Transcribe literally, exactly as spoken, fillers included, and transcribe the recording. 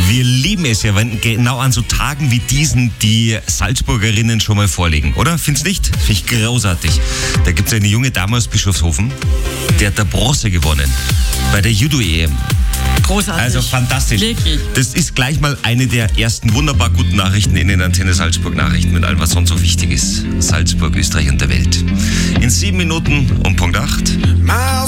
Wir lieben es ja, wenn genau an so Tagen wie diesen die Salzburgerinnen schon mal vorlegen, oder? Findest du nicht? Finde ich großartig. Da gibt es eine junge Dame aus Bischofshofen, die hat da Bronze gewonnen bei der Judo-E M. Großartig. Also fantastisch. Wirklich. Das ist gleich mal eine der ersten wunderbar guten Nachrichten in den Antenne Salzburg Nachrichten mit allem, was sonst so wichtig ist. Salzburg, Österreich und der Welt. In sieben Minuten um Punkt acht.